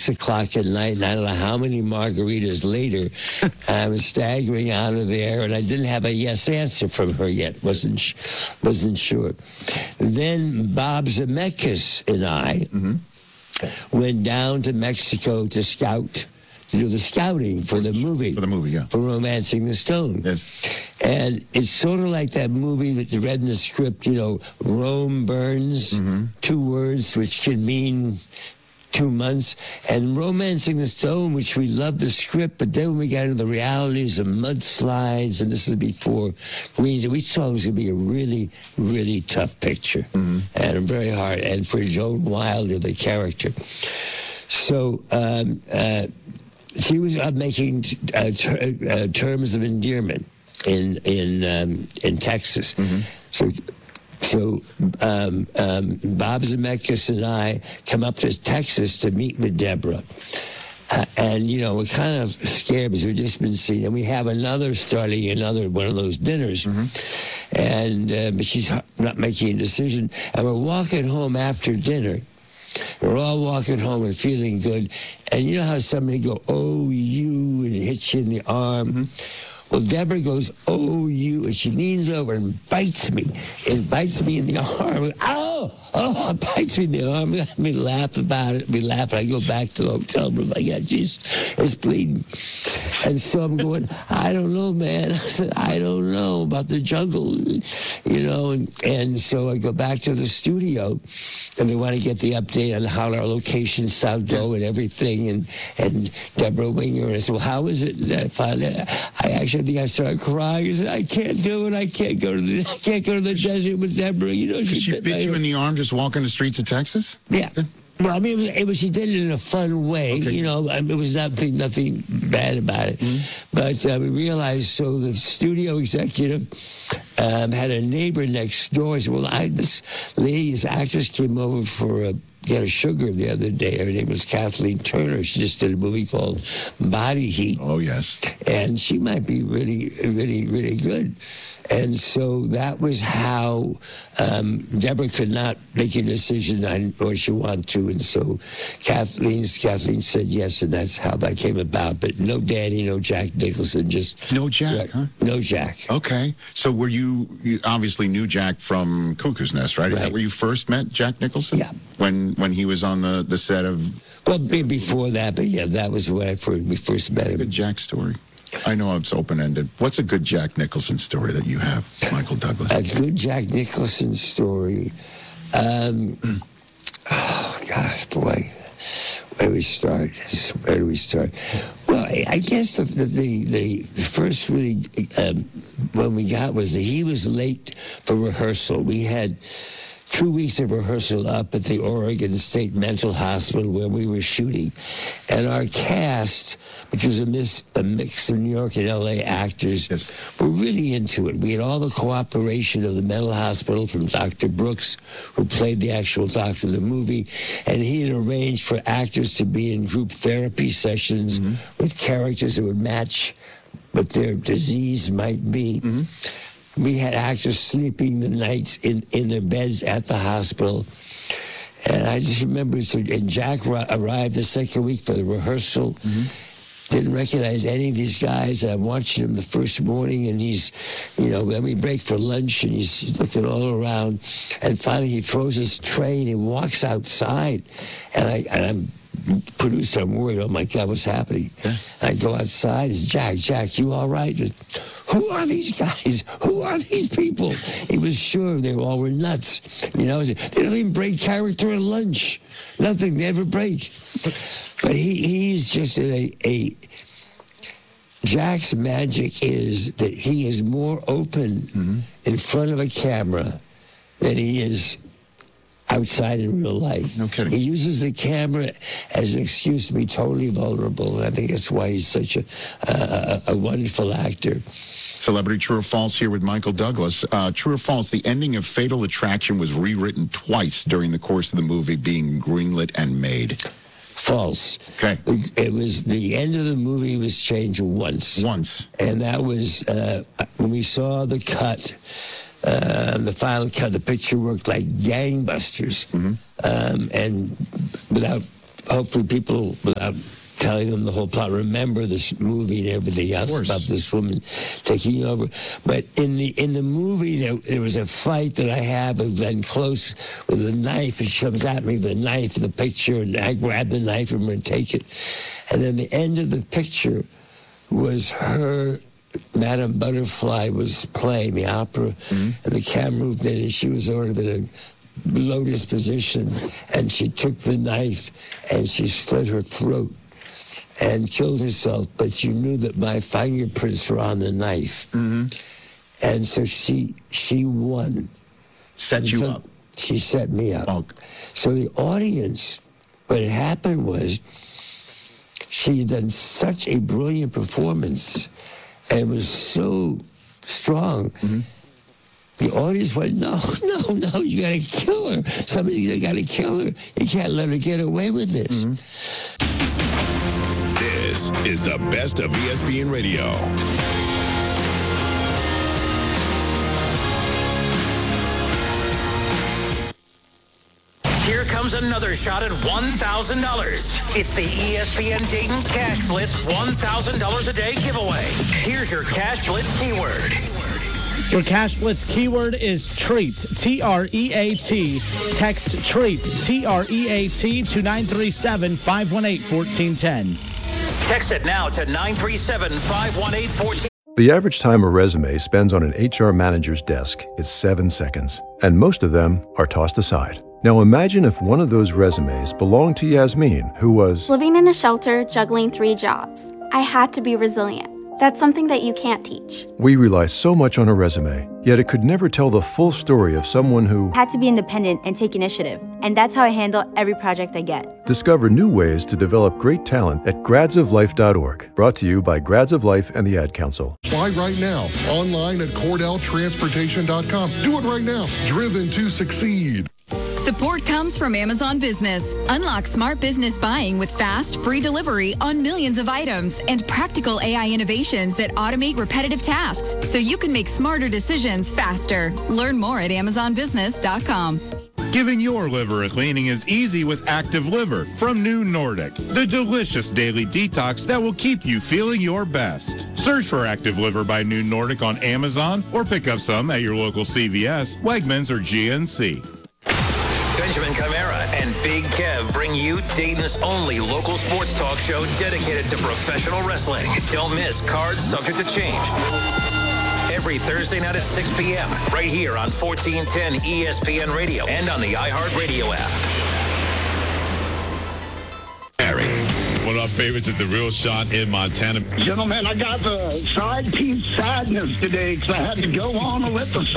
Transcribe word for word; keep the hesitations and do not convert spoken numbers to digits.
six o'clock at night, and I don't know how many margaritas later, I was staggering out of there, and I didn't have a yes answer from her yet. wasn't sh- wasn't sure. Then Bob Zemeckis and I mm-hmm. went down to Mexico to scout. To do the scouting for the movie. For the movie, yeah. For Romancing the Stone. Yes. And it's sort of like that movie that's read in the script, you know, Rome burns, mm-hmm. two words which can mean two months. And Romancing the Stone, which we loved the script, but then when we got into the realities of mudslides, and this was before Greens, we saw it was going to be a really, really tough picture. Mm-hmm. And very hard. And for Joan Wilder, the character. So, um, uh, she was uh, making uh, ter- uh, terms of endearment in in um, in Texas. Mm-hmm. So so um, um, Bob Zemeckis and I come up to Texas to meet with Deborah. Uh, and, you know, we're kind of scared because we've just been seeing, and we have another starting another one of those dinners. Mm-hmm. And uh, but she's not making a decision. And we're walking home after dinner. We're all walking home and feeling good. And you know how somebody go, oh, you, and hits you in the arm? Mm-hmm. Well, Deborah goes, oh, you, and she leans over and bites me. And bites me in the arm. Oh, oh, bites me in the arm. We laugh about it. We laugh. I go back to the hotel room. I got, jeez, it's bleeding. And so I'm going, I don't know, man. I said, I don't know about the jungle, you know. And, and so I go back to the studio, and they want to get the update on how our locations sound go and everything. And, and Deborah Winger, and I said, well, how is it? And I finally, I actually I think I started crying. I said, I can't do it. I can't go to the, I can't go to the desert with Deborah. You know, she, she bit, bit you in the arm just walking the streets of Texas? Yeah. Well, I mean, it was, it was, she did it in a fun way, okay. You know. I mean, it was nothing, nothing bad about it. Mm-hmm. But uh, we realized, so the studio executive um, had a neighbor next door. He said, well, I, this lady, this actress came over for a, get a sugar the other day. Her name was Kathleen Turner. She just did a movie called Body Heat. Oh, yes. And she might be really, really, really good. And so that was how um, Deborah could not make a decision on what she wanted to. And so Kathleen, Kathleen said yes, and that's how that came about. But no Danny, no Jack Nicholson, just... No Jack, huh? No Jack. Okay. So were you, you obviously knew Jack from Cuckoo's Nest, right? Is right. that where you first met Jack Nicholson? Yeah. When when he was on the, the set of... Well, before that, but yeah, that was when I first, we first met him. Good Jack story. I know it's open-ended. What's a good Jack Nicholson story that you have, Michael Douglas? A good Jack Nicholson story. Um, oh, gosh, boy. Where do we start? Where do we start? Well, I guess the the, the, the first really um, one we got was that he was late for rehearsal. We had two weeks of rehearsal up at the Oregon State Mental Hospital where we were shooting. And our cast, which was a, mis- a mix of New York and L A actors, yes. were really into it. We had all the cooperation of the mental hospital from Doctor Brooks, who played the actual doctor in the movie. And he had arranged for actors to be in group therapy sessions mm-hmm. with characters that would match what their disease might be. Mm-hmm. We had actors sleeping the nights in, in their beds at the hospital. And I just remember, so, and Jack ra- arrived the second week for the rehearsal. Mm-hmm. Didn't recognize any of these guys. And I'm watching him the first morning, and he's, you know, then we break for lunch, and he's looking all around. And finally he throws his tray, and he walks outside. And, I, and I'm... producer, I'm worried, oh my God, what's happening? Yeah. I go outside, it's Jack, Jack, you all right? Who are these guys? Who are these people? He was sure they all were nuts. You know, they don't even break character at lunch. Nothing, they never break. But he, he's just a, a, Jack's magic is that he is more open mm-hmm. in front of a camera than he is outside in real life. No kidding. He uses the camera as an excuse to be totally vulnerable. And I think that's why he's such a, a, a wonderful actor. Celebrity True or False here with Michael Douglas. Uh, true or false, the ending of Fatal Attraction was rewritten twice during the course of the movie being greenlit and made. False. Okay. It was, the end of the movie was changed once. Once. And that was, uh, when we saw the cut, Uh, the final cut, the picture worked like gangbusters. Mm-hmm. Um, and without hopefully people, without telling them the whole plot, remember this movie and everything else about this woman taking over. But in the in the movie, there, there was a fight that I have with Glenn Close with a knife, and she comes at me with a knife in the picture, and I grab the knife from her and take it. And then the end of the picture was her, Madame Butterfly was playing the opera, mm-hmm. and the camera moved in, and she was sort of in a lotus position, and she took the knife and she slit her throat and killed herself, but you knew that my fingerprints were on the knife. Mm-hmm. And so she she won. Set and you so up. She set me up. Oh. So the audience, what had happened was, she had done such a brilliant performance, and it was so strong. Mm-hmm. The audience went, no, no, no, you got to kill her. Somebody's got to kill her. You can't let her get away with this. Mm-hmm. This is the best of E S P N Radio. Here comes another shot at one thousand dollars. It's the E S P N Dayton Cash Blitz one thousand dollars a day giveaway. Here's your Cash Blitz keyword. Your Cash Blitz keyword is treat, T R E A T. Text treat, T R E A T, to nine three seven, five one eight, one four one zero. Text it now to nine three seven, five one eight, one four one zero. The average time a resume spends on an H R manager's desk is seven seconds, and most of them are tossed aside. Now imagine if one of those resumes belonged to Yasmin, who was living in a shelter, juggling three jobs. I had to be resilient. That's something that you can't teach. We rely so much on a resume, yet it could never tell the full story of someone who had to be independent and take initiative. And that's how I handle every project I get. Discover new ways to develop great talent at grads of life dot org. Brought to you by Grads of Life and the Ad Council. Apply right now, online at cordell transportation dot com. Do it right now. Driven to succeed. Support comes from Amazon Business. Unlock smart business buying with fast, free delivery on millions of items and practical A I innovations that automate repetitive tasks so you can make smarter decisions faster. Learn more at amazon business dot com. Giving your liver a cleaning is easy with Active Liver from New Nordic, the delicious daily detox that will keep you feeling your best. Search for Active Liver by New Nordic on Amazon or pick up some at your local C V S, Wegmans, or G N C. Benjamin Camara and Big Kev bring you Dayton's only local sports talk show dedicated to professional wrestling. Don't miss Cards Subject to Change. Every Thursday night at six p.m. right here on fourteen ten E S P N Radio and on the iHeartRadio app. Harry. One of our favorites is The Real Shot in Montana. Gentlemen, I got the side piece sadness today because I had to go on and let the